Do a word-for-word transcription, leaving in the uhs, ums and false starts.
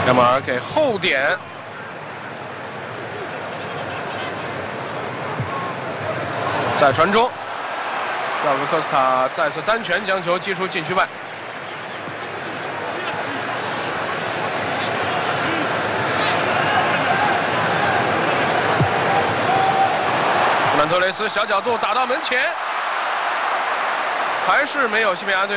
亚马尔给后点，再传中，道格科斯塔再次单拳将球击出禁区外。弗兰托雷斯小角度打到门前，还是没有西班牙队。